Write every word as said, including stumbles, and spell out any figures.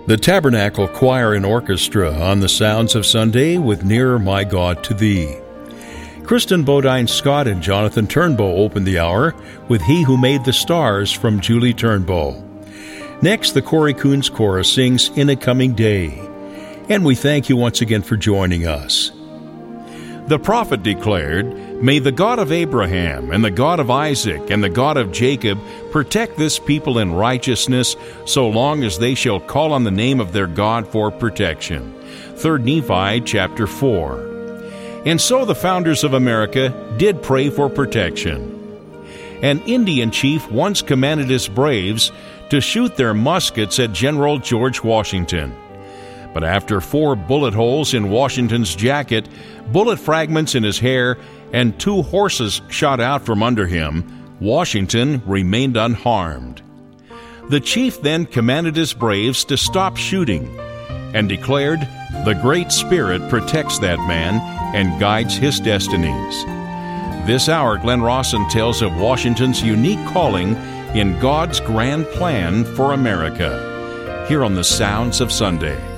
The Tabernacle Choir and Orchestra on the Sounds of Sunday with Nearer My God to Thee. Kristen Bodine Scott and Jonathan Turnbow opened the hour with He Who Made the Stars from Julie Turnbow. Next, the Corey Coons Chorus sings In a Coming Day. And we thank you once again for joining us. The prophet declared, "May the God of Abraham and the God of Isaac and the God of Jacob protect this people in righteousness so long as they shall call on the name of their God for protection." Third Nephi chapter four. And so the founders of America did pray for protection. An Indian chief once commanded his braves to shoot their muskets at General George Washington. But after four bullet holes in Washington's jacket, bullet fragments in his hair, and two horses shot out from under him, Washington remained unharmed. The chief then commanded his braves to stop shooting and declared, "The Great Spirit protects that man and guides his destinies." This hour, Glenn Rawson tells of Washington's unique calling in God's grand plan for America. Here on the Sounds of Sunday.